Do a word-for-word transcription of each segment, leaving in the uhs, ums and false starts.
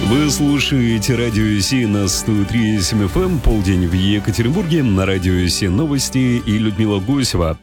Вы слушаете радио Си на сто три и семь эф эм, полдень в Екатеринбурге, на радио Си новости и Людмила Гусева.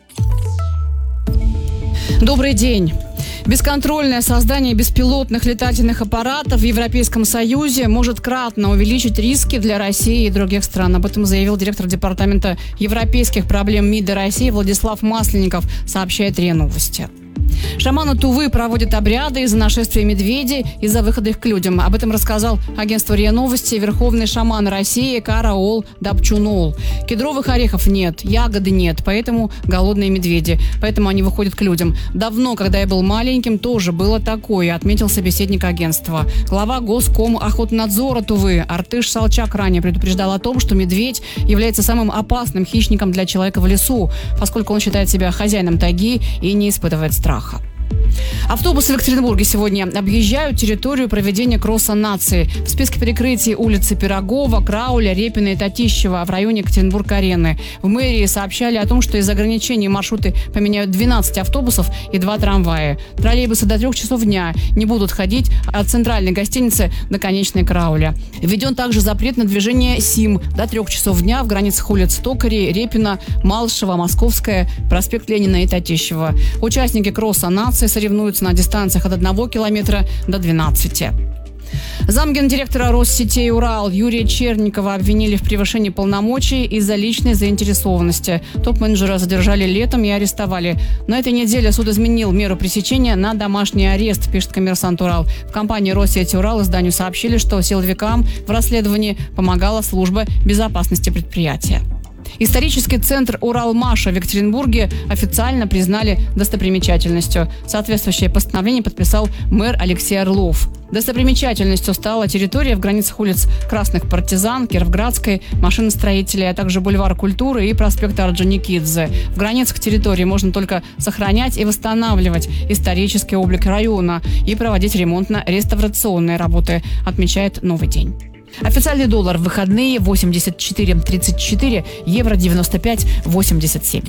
Добрый день. Бесконтрольное создание беспилотных летательных аппаратов в Европейском Союзе может кратно увеличить риски для России и других стран. Об этом заявил директор департамента европейских проблем МИДа России Владислав Масленников, сообщает РИА Новости. Шаманы Тувы проводят обряды из-за нашествия медведей, из-за выхода их к людям. Об этом рассказал агентству РИА Новости верховный шаман России Караол Дапчунол. Кедровых орехов нет, ягоды нет, поэтому голодные медведи. Поэтому они выходят к людям. Давно, когда я был маленьким, тоже было такое, отметил собеседник агентства. Глава Госкомохотнадзора Тувы Артыш Салчак ранее предупреждал о том, что медведь является самым опасным хищником для человека в лесу, поскольку он считает себя хозяином тайги и не испытывает страха. Автобусы в Екатеринбурге сегодня объезжают территорию проведения кросса нации. В списке перекрытий улицы Пирогова, Крауля, Репина и Татищева в районе Екатеринбург-арены. В мэрии сообщали о том, что из ограничений маршруты поменяют двенадцать автобусов и два трамвая. Троллейбусы до трех часов дня не будут ходить от центральной гостиницы до конечной Крауля. Введен также запрет на движение СИМ до трех часов дня в границах улиц Токарей, Репина, Малышева, Московская, проспект Ленина и Татищева. Участники кросса нации соревнуются на дистанциях от одного километра до двенадцати. Замгендиректора Россетей «Урал» Юрия Черникова обвинили в превышении полномочий из-за личной заинтересованности. Топ-менеджера задержали летом и арестовали. На этой неделе суд изменил меру пресечения на домашний арест, пишет «Коммерсант Урал». В компании Россетей «Урал» изданию сообщили, что силовикам в расследовании помогала служба безопасности предприятия. Исторический центр «Уралмаша» в Екатеринбурге официально признали достопримечательностью. Соответствующее постановление подписал мэр Алексей Орлов. Достопримечательностью стала территория в границах улиц Красных Партизан, Кировградской, Машиностроителей, а также бульвар Культуры и проспекта Орджоникидзе. В границах территории можно только сохранять и восстанавливать исторический облик района и проводить ремонтно-реставрационные работы, отмечает «Новый день». Официальный доллар в выходные восемьдесят четыре тридцать четыре, евро девяносто пять восемьдесят семь.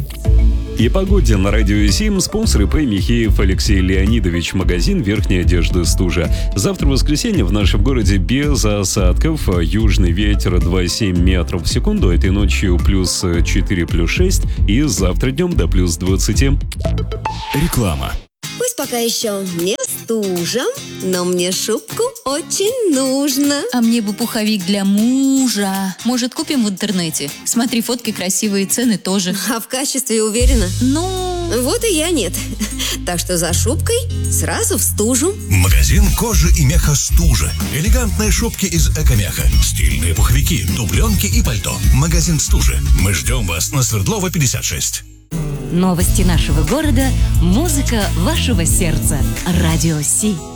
И погоде на радио Сим спонсоры П. Михеев Алексей Леонидович, магазин верхней одежды «Стужа». Завтра воскресенье в нашем городе без осадков. Южный ветер два и семь метров в секунду. Этой ночью плюс четыре, плюс шесть. И завтра днем до плюс двадцати. Реклама. Пусть пока еще не стужа, но мне шубку очень нужно. А мне бы пуховик для мужа. Может, купим в интернете? Смотри, фотки красивые, цены тоже. А в качестве уверена? Ну... Вот и я нет. Так что за шубкой сразу в стужу. Магазин кожи и меха «Стужа». Элегантные шубки из эко-меха, стильные пуховики, дубленки и пальто. Магазин «Стужа». Мы ждем вас на Свердлова пятьдесят шесть. Новости нашего города, музыка вашего сердца. Радио Си.